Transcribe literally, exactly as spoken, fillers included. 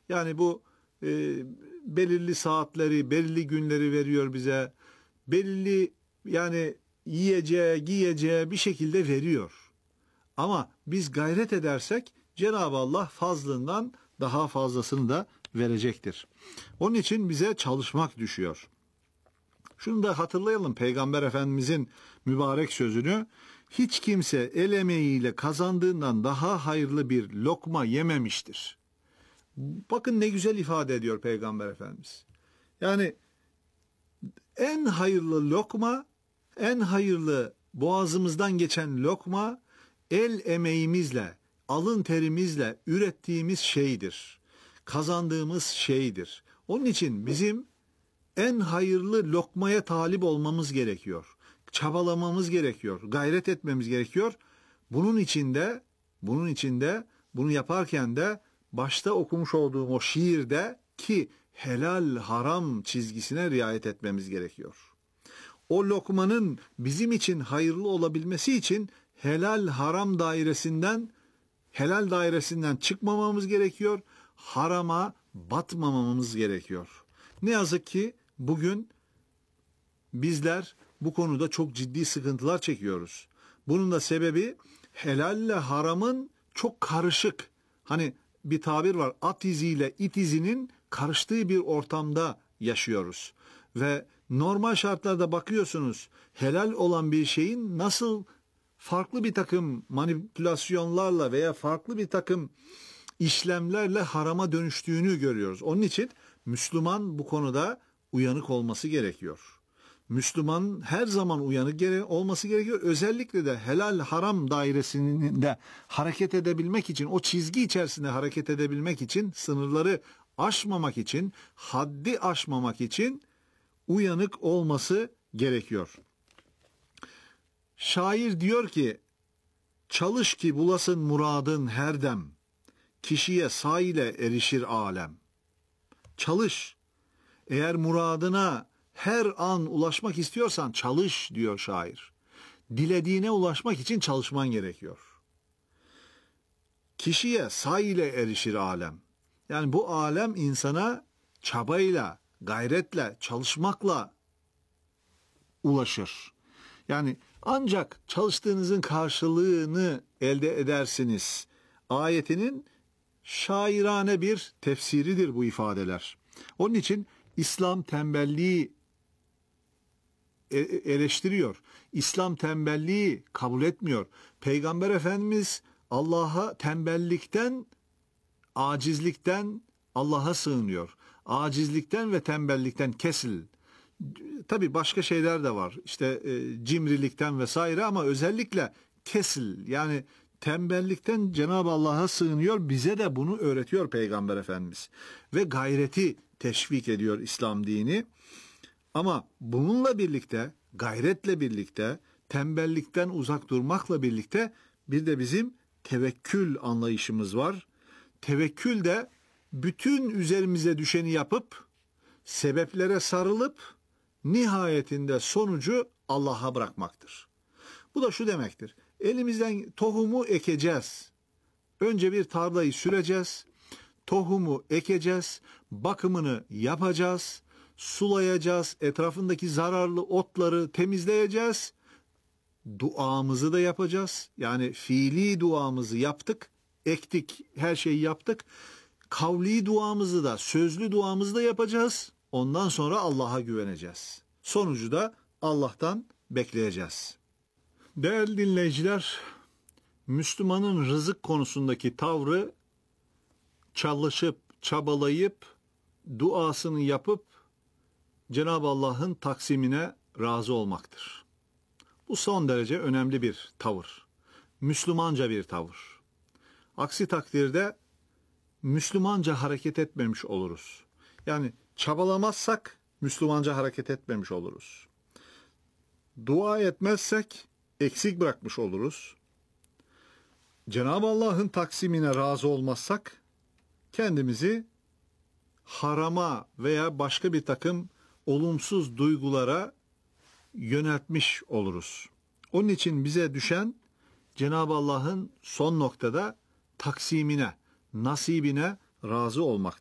Yani bu e, belirli saatleri, belirli günleri veriyor bize. Belirli yani yiyeceği, giyeceği bir şekilde veriyor. Ama biz gayret edersek Cenab-ı Allah fazlından daha fazlasını da verecektir. Onun için bize çalışmak düşüyor. Şunu da hatırlayalım, Peygamber Efendimizin mübarek sözünü: hiç kimse el emeğiyle kazandığından daha hayırlı bir lokma yememiştir. Bakın ne güzel ifade ediyor Peygamber Efendimiz. Yani en hayırlı lokma, en hayırlı boğazımızdan geçen lokma el emeğimizle, alın terimizle ürettiğimiz şeydir. Kazandığımız şeydir. Onun için bizim en hayırlı lokmaya talip olmamız gerekiyor. Çabalamamız gerekiyor. Gayret etmemiz gerekiyor. Bunun içinde, bunun içinde bunu yaparken de başta okumuş olduğum o şiirde ki helal haram çizgisine riayet etmemiz gerekiyor. O lokmanın bizim için hayırlı olabilmesi için helal haram dairesinden helal dairesinden çıkmamamız gerekiyor. Harama batmamamız gerekiyor. Ne yazık ki bugün bizler bu konuda çok ciddi sıkıntılar çekiyoruz. Bunun da sebebi helalle haramın çok karışık. Hani bir tabir var, at iziyle it izinin karıştığı bir ortamda yaşıyoruz. Ve normal şartlarda bakıyorsunuz helal olan bir şeyin nasıl farklı bir takım manipülasyonlarla veya farklı bir takım işlemlerle harama dönüştüğünü görüyoruz. Onun için Müslüman bu konuda uyanık olması gerekiyor. Müslüman her zaman uyanık olması gerekiyor. Özellikle de helal haram dairesinde hareket edebilmek için, o çizgi içerisinde hareket edebilmek için, sınırları aşmamak için, haddi aşmamak için uyanık olması gerekiyor. Şair diyor ki, çalış ki bulasın muradın her dem, kişiye say ile erişir alem. Çalış. Eğer muradına her an ulaşmak istiyorsan çalış diyor şair. Dilediğine ulaşmak için çalışman gerekiyor. Kişiye say ile erişir alem. Yani bu alem insana çabayla, gayretle, çalışmakla ulaşır. Yani ancak çalıştığınızın karşılığını elde edersiniz. Ayetinin şairane bir tefsiridir bu ifadeler. Onun için İslam tembelliği eleştiriyor. İslam tembelliği kabul etmiyor. Peygamber Efendimiz Allah'a tembellikten, acizlikten Allah'a sığınıyor. Acizlikten ve tembellikten kesil. Tabii başka şeyler de var. İşte e, cimrilikten vesaire ama özellikle kesil, yani tembellikten Cenab-ı Allah'a sığınıyor. Bize de bunu öğretiyor Peygamber Efendimiz. Ve gayreti teşvik ediyor İslam dini. Ama bununla birlikte, gayretle birlikte, tembellikten uzak durmakla birlikte bir de bizim tevekkül anlayışımız var. Tevekkül de bütün üzerimize düşeni yapıp, sebeplere sarılıp, nihayetinde sonucu Allah'a bırakmaktır. Bu da şu demektir: elimizden tohumu ekeceğiz. Önce bir tarlayı süreceğiz. Tohumu ekeceğiz. Bakımını yapacağız. Sulayacağız. Etrafındaki zararlı otları temizleyeceğiz. Duamızı da yapacağız. Yani fiili duamızı yaptık. Ektik, her şeyi yaptık. Kavli duamızı da, sözlü duamızı da yapacağız. Ondan sonra Allah'a güveneceğiz. Sonucu da Allah'tan bekleyeceğiz. Değerli dinleyiciler, Müslümanın rızık konusundaki tavrı çalışıp, çabalayıp, duasını yapıp Cenab-ı Allah'ın taksimine razı olmaktır. Bu son derece önemli bir tavır. Müslümanca bir tavır. Aksi takdirde Müslümanca hareket etmemiş oluruz. Yani çabalamazsak Müslümanca hareket etmemiş oluruz. Dua etmezsek eksik bırakmış oluruz. Cenab-ı Allah'ın taksimine razı olmazsak kendimizi harama veya başka bir takım olumsuz duygulara yöneltmiş oluruz. Onun için bize düşen Cenab-ı Allah'ın son noktada taksimine, nasibine razı olmaktır.